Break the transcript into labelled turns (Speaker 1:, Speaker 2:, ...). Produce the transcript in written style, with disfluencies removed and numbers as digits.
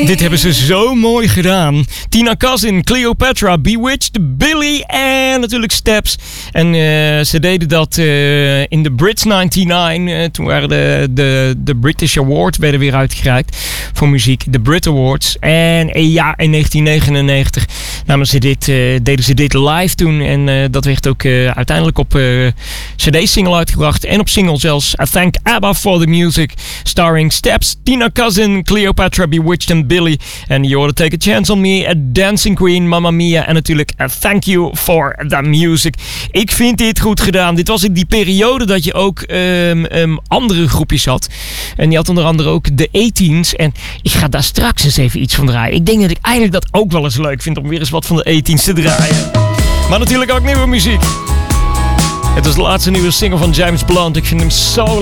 Speaker 1: Dit hebben ze zo mooi gedaan. Tina Cousin, Cleopatra, Bewitched, Billy en natuurlijk Steps. En ze deden dat in de Brits 99. Toen waren de British Awards werden weer uitgereikt voor muziek. De Brit Awards. En ja, in 1999 deden ze dit live toen. En dat werd ook uiteindelijk op CD-single uitgebracht. En op single zelfs. I Thank ABBA for the Music. Starring Steps, Tina Cousin, Cleopatra, Bewitched en Billy. En You Ought to Take a Chance on Me, A Dancing Queen, Mamma Mia. En natuurlijk Thank You for the Music. Ik vind dit goed gedaan. Dit was in die periode dat je ook andere groepjes had. En die had onder andere ook de A-Teens. En ik ga daar straks eens even iets van draaien. Ik denk dat ik eigenlijk dat ook wel eens leuk vind om weer eens wat van de A-Teens te draaien. Maar natuurlijk ook nieuwe muziek. Het was de laatste nieuwe single van James Blunt. Ik vind hem zo